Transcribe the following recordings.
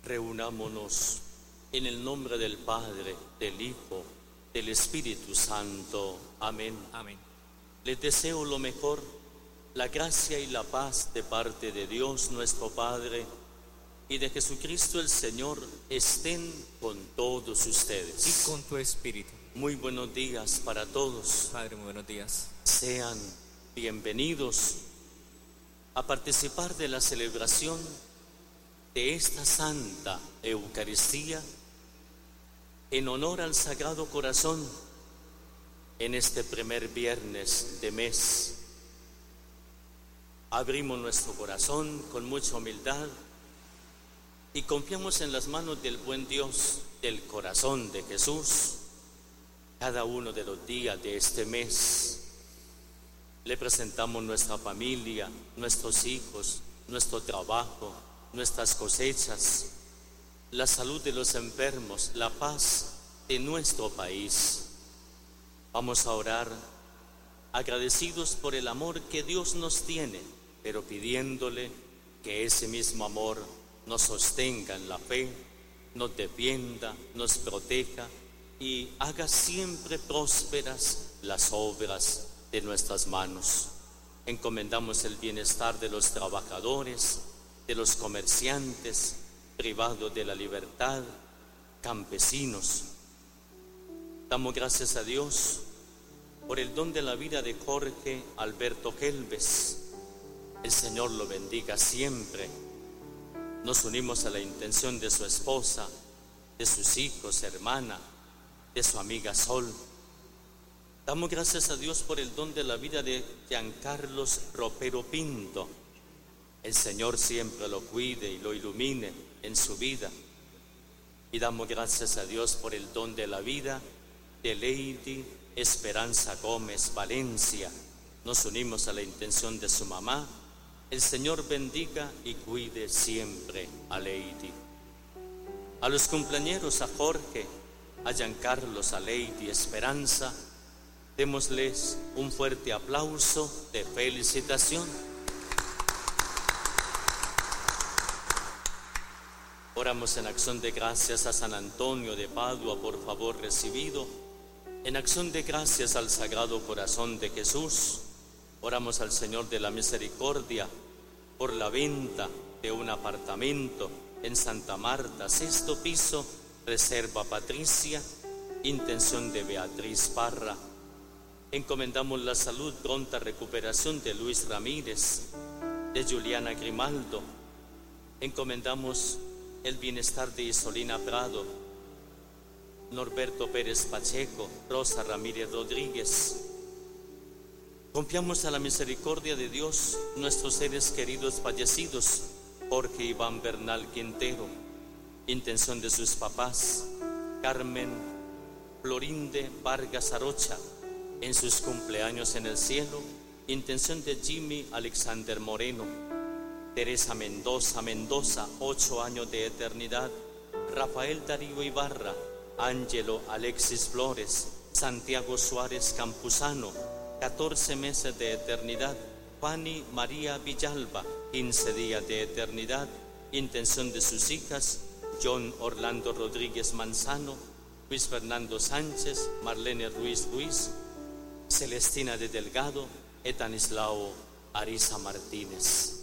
Reunámonos en el nombre del Padre, del Hijo, del Espíritu Santo. Amén. Amén. Les deseo lo mejor, la gracia y la paz de parte de Dios nuestro Padre y de Jesucristo el Señor estén con todos ustedes. Y con tu espíritu. Muy buenos días para todos. Padre, muy buenos días. Sean bienvenidos a participar de la celebración de esta Santa Eucaristía en honor al Sagrado Corazón en este primer viernes de mes. Abrimos nuestro corazón con mucha humildad y confiamos en las manos del buen Dios, del corazón de Jesús, cada uno de los días de este mes. Le presentamos nuestra familia, nuestros hijos, nuestro trabajo, nuestras cosechas, la salud de los enfermos, la paz de nuestro país. Vamos a orar agradecidos por el amor que Dios nos tiene, pero pidiéndole que ese mismo amor nos sostenga en la fe, nos defienda, nos proteja y haga siempre prósperas las obras de nuestras manos. Encomendamos el bienestar de los trabajadores, de los comerciantes, privados de la libertad, campesinos. Damos gracias a Dios por el don de la vida de Jorge Alberto Gelbes. El Señor lo bendiga siempre. Nos unimos a la intención de su esposa, de sus hijos, hermana, de su amiga Sol. Damos gracias a Dios por el don de la vida de Giancarlos Ropero Pinto. El Señor siempre lo cuide y lo ilumine en su vida. Y damos gracias a Dios por el don de la vida de Lady Esperanza Gómez Valencia. Nos unimos a la intención de su mamá. El Señor bendiga y cuide siempre a Lady. A los cumpleañeros, a Jorge, a Giancarlos, a Lady Esperanza, démosles un fuerte aplauso de felicitación. Oramos en acción de gracias a San Antonio de Padua, por favor recibido. En acción de gracias al Sagrado Corazón de Jesús. Oramos al Señor de la Misericordia por la venta de un apartamento en Santa Marta, 6º piso, Reserva Patricia, intención de Beatriz Parra. Encomendamos la salud, pronta recuperación de Luis Ramírez, de Juliana Grimaldo. Encomendamos el bienestar de Isolina Prado, Norberto Pérez Pacheco, Rosa Ramírez Rodríguez. Confiamos a la misericordia de Dios nuestros seres queridos fallecidos, Jorge Iván Bernal Quintero, intención de sus papás, Carmen Florinde Vargas Arocha, en sus cumpleaños en el cielo, intención de Jimmy Alexander Moreno, Teresa Mendoza, 8 años de eternidad, Rafael Darío Ibarra, Ángelo Alexis Flores, Santiago Suárez Campuzano, 14 meses de eternidad, Fanny María Villalba, 15 días de eternidad, intención de sus hijas, John Orlando Rodríguez Manzano, Luis Fernando Sánchez, Marlene Ruiz, Celestina de Delgado, Etanislao Ariza Martínez.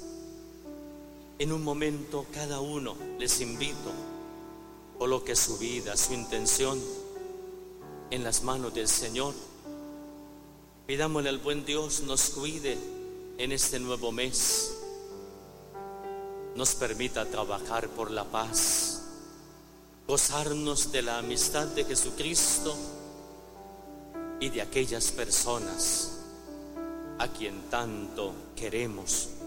En un momento cada uno les invito, coloque su vida, su intención en las manos del Señor. Pidámosle al buen Dios nos cuide en este nuevo mes, nos permita trabajar por la paz, gozarnos de la amistad de Jesucristo y de aquellas personas a quien tanto queremos.